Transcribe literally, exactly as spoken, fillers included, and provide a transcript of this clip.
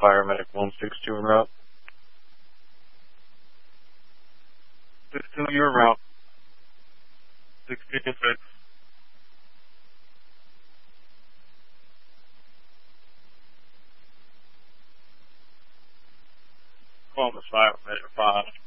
Firemedic one six two en route. six two, you're en route. six six. Columbus Firemedic five.